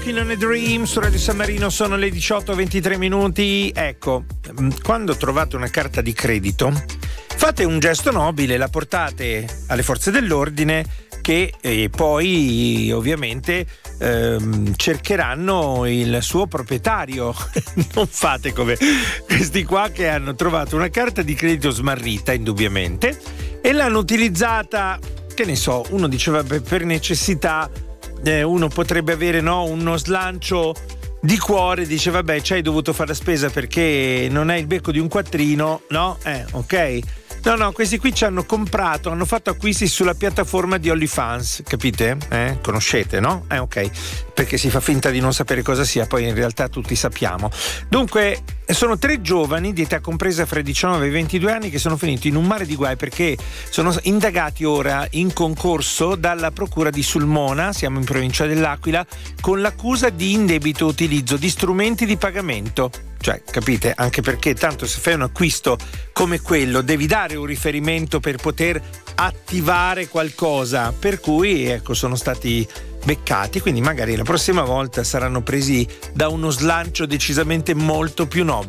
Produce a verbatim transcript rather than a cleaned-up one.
Walking on a Dream su Radio San Marino, sono le diciotto e ventitré minuti. Ecco, quando trovate una carta di credito, fate un gesto nobile, la portate alle forze dell'ordine che eh, poi ovviamente ehm, cercheranno il suo proprietario. Non fate come questi qua che hanno trovato una carta di credito smarrita, indubbiamente, e l'hanno utilizzata, che ne so, uno diceva per necessità, eh, uno potrebbe avere, no, uno slancio di cuore, dice vabbè, ci hai dovuto fare la spesa perché non hai il becco di un quattrino, no? Eh, ok. No, no, questi qui ci hanno comprato, hanno fatto acquisti sulla piattaforma di OnlyFans, capite? Eh? Conoscete, no? Eh, ok. Perché si fa finta di non sapere cosa sia, poi in realtà tutti sappiamo. Dunque, sono tre giovani di età compresa fra i diciannove e i ventidue anni che sono finiti in un mare di guai perché sono indagati ora in concorso dalla procura di Sulmona, siamo in provincia dell'Aquila, con l'accusa di indebito utilizzo di strumenti di pagamento. Cioè, capite? Anche perché tanto se fai un acquisto come quello devi dare un riferimento per poter attivare qualcosa, per cui ecco sono stati beccati, quindi magari la prossima volta saranno presi da uno slancio decisamente molto più nobile.